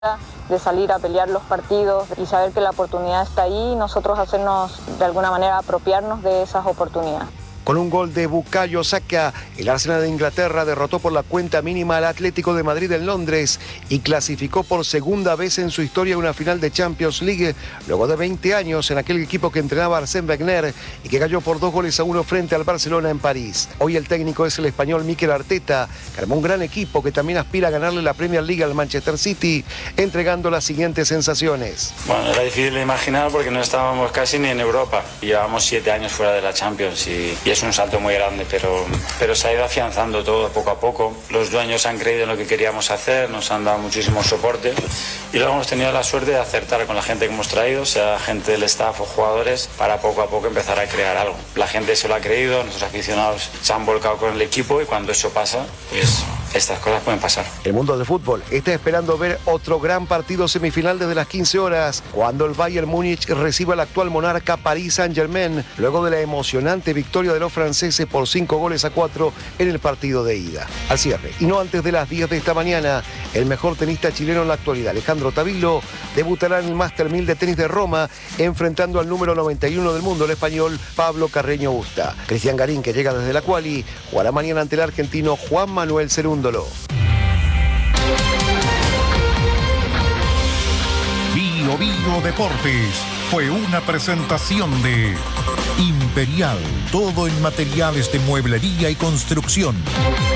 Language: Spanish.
de salir a pelear los partidos y saber que la oportunidad está ahí y nosotros hacernos de alguna manera apropiarnos de esas oportunidades. Con un gol de Bukayo Saka, el Arsenal de Inglaterra derrotó por la cuenta mínima al Atlético de Madrid en Londres y clasificó por segunda vez en su historia una final de Champions League, luego de 20 años en aquel equipo que entrenaba Arsène Wenger y que cayó por 2-1 frente al Barcelona en París. Hoy el técnico es el español Mikel Arteta, que armó un gran equipo que también aspira a ganarle la Premier League al Manchester City, entregando las siguientes sensaciones. Bueno, era difícil de imaginar porque no estábamos casi ni en Europa. Llevábamos 7 años fuera de la Champions y es un salto muy grande, pero se ha ido afianzando todo poco a poco. Los dueños han creído en lo que queríamos hacer, nos han dado muchísimo soporte y luego hemos tenido la suerte de acertar con la gente que hemos traído, sea gente del staff o jugadores, para poco a poco empezar a crear algo. La gente se lo ha creído, nuestros aficionados se han volcado con el equipo y cuando eso pasa, pues estas cosas pueden pasar. El mundo del fútbol está esperando ver otro gran partido semifinal desde las 15 horas, cuando el Bayern Múnich reciba al actual monarca Paris Saint-Germain, luego de la emocionante victoria de los franceses por 5-4 en el partido de ida. Al cierre, y no antes de las 10 de esta mañana, el mejor tenista chileno en la actualidad, Alejandro Tavilo, debutará en el Master 1000 de tenis de Roma, enfrentando al número 91 del mundo, el español Pablo Carreño Busta. Cristian Garín, que llega desde la quali, jugará mañana ante el argentino Juan Manuel Cerúndolo. Bio Bio Deportes fue una presentación de Imperial, todo en materiales de mueblería y construcción.